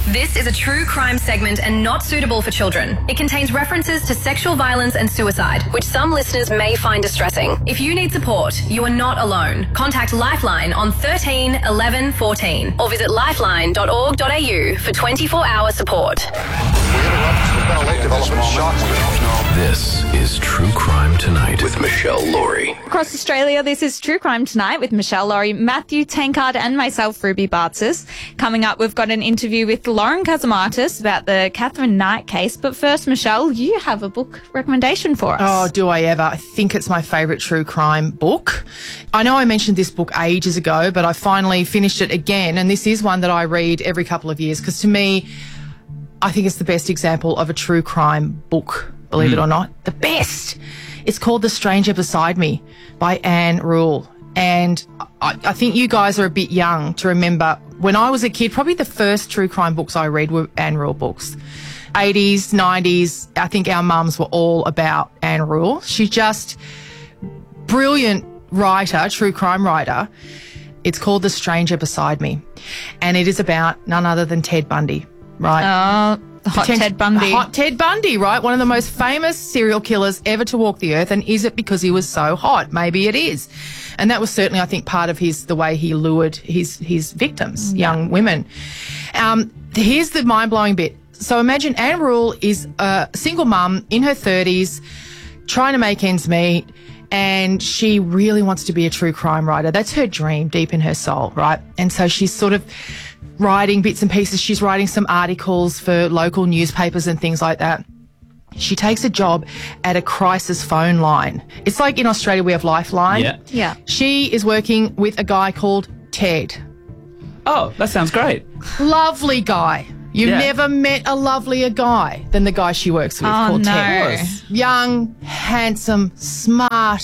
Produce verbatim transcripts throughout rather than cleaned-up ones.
This is a true crime segment and not suitable for children. It contains references to sexual violence and suicide, which some listeners may find distressing. If you need support, you are not alone. Contact Lifeline on thirteen eleven fourteen or visit lifeline dot org dot a u for twenty-four hour support. This is True Crime Tonight with Michelle Laurie. Across Australia, this is True Crime Tonight with Michelle Laurie, Matthew Tankard and myself, Ruby Bartzis. Coming up, we've got an interview with Lauren Kazamatis about the Catherine Knight case. But first, Michelle, you have a book recommendation for us. Oh, do I ever? I think it's my favourite true crime book. I know I mentioned this book ages ago, but I finally finished it again. And this is one that I read every couple of years because to me, I think it's the best example of a true crime book, believe mm. it or not. The best. It's called The Stranger Beside Me by Ann Rule. And I, I think you guys are a bit young to remember when I was a kid, probably the first true crime books I read were Ann Rule books. eighties, nineties, I think our mums were all about Ann Rule. She's just brilliant writer, true crime writer. It's called The Stranger Beside Me. And it is about none other than Ted Bundy. Right. Oh, uh, hot Potent- Ted Bundy. Hot Ted Bundy, right? One of the most famous serial killers ever to walk the earth. And is it because he was so hot? Maybe it is. And that was certainly, I think, part of his the way he lured his his victims, yeah. young women. Um, here's the mind-blowing bit. So imagine Ann Rule is a single mum in her thirties, trying to make ends meet, and she really wants to be a true crime writer. That's her dream deep in her soul, right? And so she's sort of writing bits and pieces. She's writing some articles for local newspapers and things like that. She takes a job at a crisis phone line. It's like in Australia we have Lifeline. Yeah. Yeah. She is working with a guy called Ted. Oh, that sounds great. Lovely guy. You've Yeah. never met a lovelier guy than the guy she works with Oh, called no. Ted. Young, handsome, smart.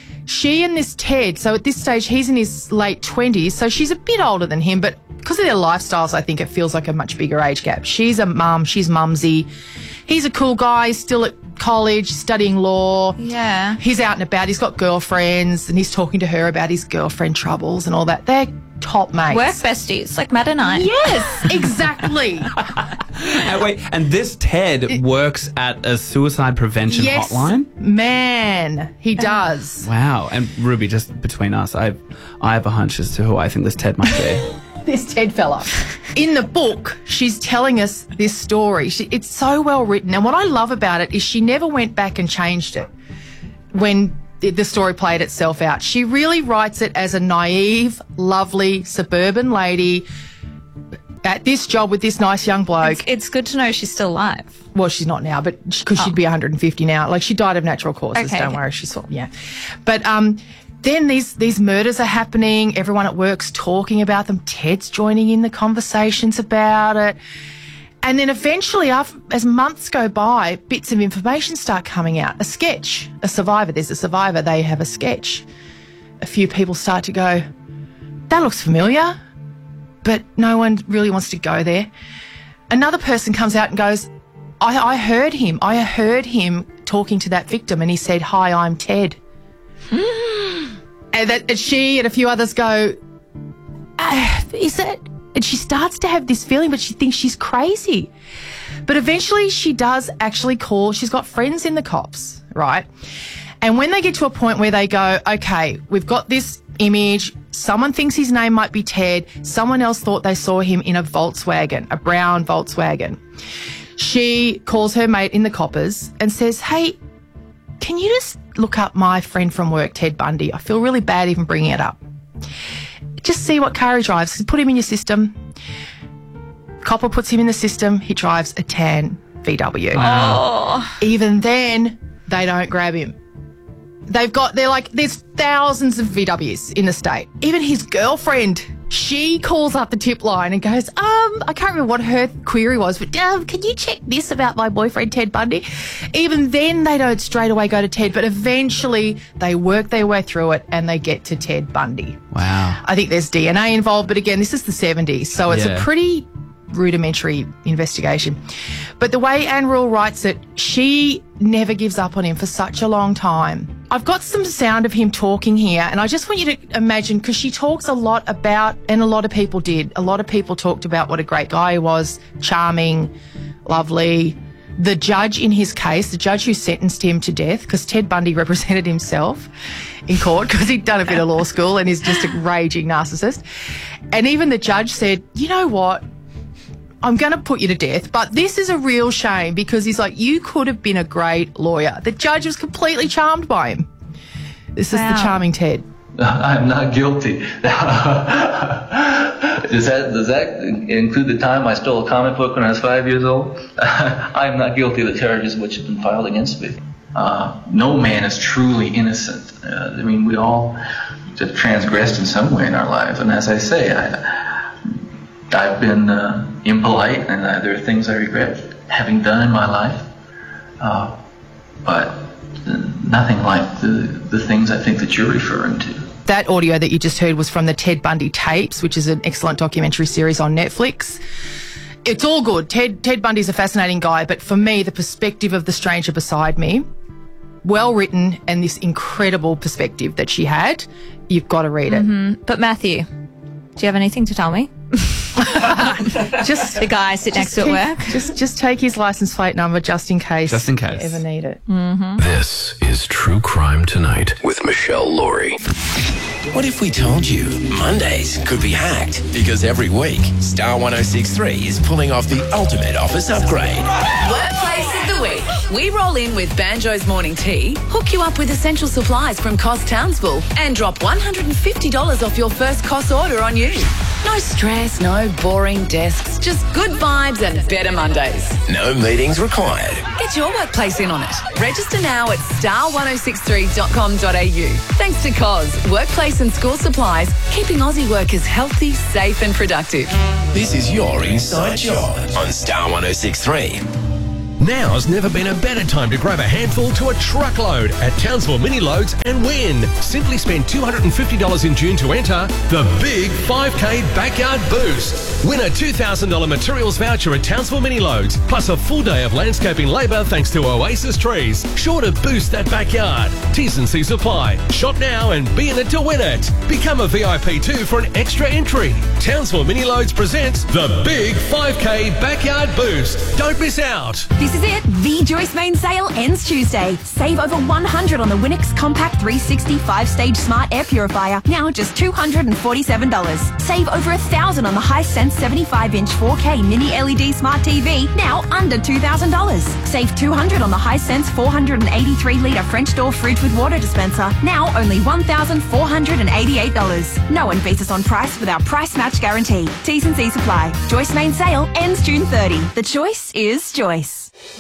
She and this Ted, so at this stage he's in his late twenties, so she's a bit older than him, but because of their lifestyles, I think it feels like a much bigger age gap. She's a mum, she's mumsy. He's a cool guy, he's still at college, studying law. Yeah. He's out and about, he's got girlfriends, and he's talking to her about his girlfriend troubles and all that. They're top mates. Work besties, like Matt and I. Yes, exactly. And wait, and this Ted works at a suicide prevention yes, hotline? man, he does. Wow. And Ruby, just between us, I I have a hunch as to who I think this Ted might be. This Ted fella. In the book, she's telling us this story. She, it's so well written. And what I love about it is she never went back and changed it when the story played itself out. She really writes it as a naive, lovely, suburban lady at this job with this nice young bloke. It's, it's good to know she's still alive. Well, she's not now, but because Oh. she'd be one hundred fifty now. Like, she died of natural causes. Okay, Don't okay. worry, she's yeah. But um, then these these murders are happening. Everyone at work's talking about them. Ted's joining in the conversations about it. And then eventually, after, as months go by, bits of information start coming out. A sketch, a survivor. There's a survivor. They have a sketch. A few people start to go, that looks familiar, but no one really wants to go there. Another person comes out and goes, I, I heard him. I heard him talking to that victim, and he said, hi, I'm Ted. and, that, and she and a few others go, ah, is that... And she starts to have this feeling, but she thinks she's crazy. But eventually she does actually call. She's got friends in the cops, right? And when they get to a point where they go, okay, we've got this image. Someone thinks his name might be Ted. Someone else thought they saw him in a Volkswagen, a brown Volkswagen. She calls her mate in the coppers and says, hey, can you just look up my friend from work, Ted Bundy? I feel really bad even bringing it up. Just see what car he drives. Put him in your system. Copper puts him in the system. He drives a tan V W. Oh. Even then, they don't grab him. They've got, they're like, there's thousands of V Ws in the state. Even his girlfriend, she calls up the tip line and goes, um, I can't remember what her query was, but um, can you check this about my boyfriend, Ted Bundy? Even then, they don't straight away go to Ted, but eventually they work their way through it and they get to Ted Bundy. Wow. I think there's D N A involved, but again, this is the seventies, so it's Yeah. a pretty rudimentary investigation. But the way Ann Rule writes it, she never gives up on him for such a long time. I've got some sound of him talking here, and I just want you to imagine, because she talks a lot about, and a lot of people did, a lot of people talked about what a great guy he was, charming, lovely. The judge in his case, the judge who sentenced him to death, because Ted Bundy represented himself in court because he'd done a bit of law school and he's just a raging narcissist. And even the judge said, you know what? I'm going to put you to death, but this is a real shame, because he's like, you could have been a great lawyer. The judge was completely charmed by him. This Wow. is the charming Ted. I'm not guilty. Does that does that include the time I stole a comic book when I was five years old? I'm not guilty of the charges which have been filed against me. Uh, no man is truly innocent. Uh, I mean, we all have transgressed in some way in our lives, and as I say, I, I've been uh, impolite, and uh, there are things I regret having done in my life, uh, but uh, nothing like the the things I think that you're referring to. That audio that you just heard was from the Ted Bundy tapes, which is an excellent documentary series on Netflix. It's all good. Ted Ted Bundy's a fascinating guy, but for me, the perspective of the stranger beside me, well written, and this incredible perspective that she had, you've got to read it. Mm-hmm. But Matthew, do you have anything to tell me? Just the guy sit next to keep- at work. Just just take his license plate number just in case. Just in case. you ever need it. This is True Crime Tonight with Michelle Laurie. What if we told you Mondays could be hacked? Because every week, Star one oh six point three is pulling off the ultimate office upgrade. Workplace of the week. We roll in with Banjo's Morning Tea, hook you up with essential supplies from Cos Townsville, and drop one hundred fifty dollars off your first Cos order on you. No stress, no boring desks, just good vibes and better Mondays. No meetings required. Get your workplace in on it. Register now at star ten sixty-three dot com dot a u. Thanks to Cos, workplace and school supplies, keeping Aussie workers healthy, safe and productive. This is your inside job on Star one oh six point three. Now's never been a better time to grab a handful to a truckload at Townsville Mini Loads and win. Simply spend two hundred fifty dollars in June to enter the big five K Backyard Boost. Win a two thousand dollars materials voucher at Townsville Mini Loads, plus a full day of landscaping labour thanks to Oasis Trees. Sure to boost that backyard. T's and C's apply. Shop now and be in it to win it. Become a V I P too for an extra entry. Townsville Mini Loads presents the big five K Backyard Boost. Don't miss out. This is it. The Joyce Main sale ends Tuesday. Save over one hundred dollars on the Winix Compact three sixty five-stage smart air purifier, now just two hundred forty-seven dollars. Save over one thousand dollars on the Hisense seventy-five inch four K mini L E D smart T V, now under two thousand dollars. Save two hundred dollars on the Hisense four hundred eighty-three litre French door fridge with water dispenser, now only one thousand four hundred eighty-eight dollars. No one beats us on price with our price match guarantee. T's and C's apply. Joyce Main sale ends June thirtieth. The choice is Joyce.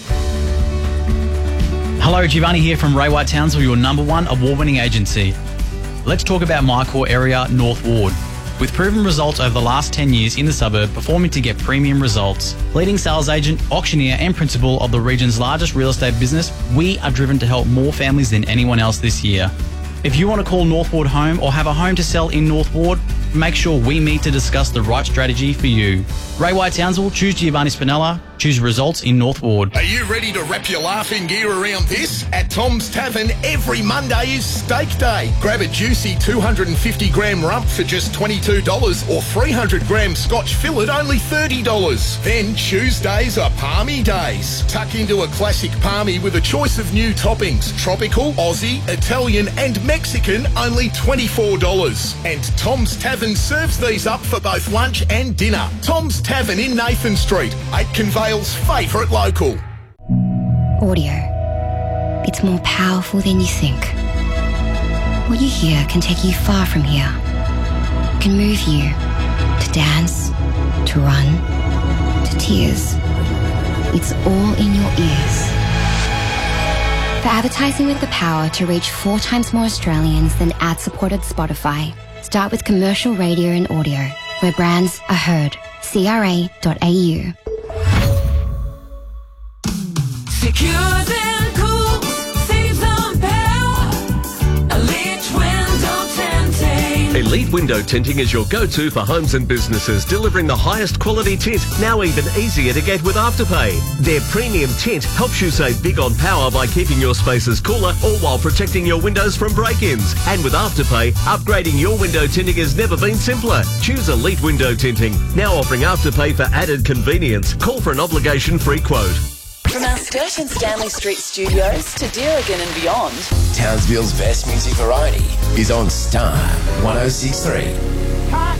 Hello, Giovanni here from Ray White Townsville, your number one award-winning agency. Let's talk about my core area, North Ward. With proven results over the last ten years in the suburb, performing to get premium results. Leading sales agent, auctioneer and principal of the region's largest real estate business, we are driven to help more families than anyone else this year. If you want to call North Ward home or have a home to sell in North Ward, make sure we meet to discuss the right strategy for you. Ray White Townsville, choose Giovanni Spinella, choose results in North Ward. Are you ready to wrap your laughing gear around this? At Tom's Tavern, every Monday is steak day. Grab a juicy two hundred fifty gram rump for just twenty-two dollars or three hundred gram Scotch fillet only thirty dollars. Then Tuesdays are palmy days. Tuck into a classic palmy with a choice of new toppings. Tropical, Aussie, Italian and Mexican only twenty-four dollars. And Tom's Tavern serves these up for both lunch and dinner. Tom's Tavern in Nathan Street, Aitken Vale's favourite local. Audio. It's more powerful than you think. What you hear can take you far from here. It can move you to dance, to run, to tears. It's all in your ears. For advertising with the power to reach four times more Australians than ad-supported Spotify, start with commercial radio and audio, where brands are heard. C R A dot A U. Secures and cools, saves on power. A Litch window tinting. Elite Window Tinting is your go-to for homes and businesses, delivering the highest quality tint, now even easier to get with Afterpay. Their premium tint helps you save big on power by keeping your spaces cooler, all while protecting your windows from break-ins. And with Afterpay, upgrading your window tinting has never been simpler. Choose Elite Window Tinting, now offering Afterpay for added convenience. Call for an obligation-free quote. From our Skirton Stanley Street studios to Deerigan and beyond, Townsville's best music variety is on Star one oh six three. Cut!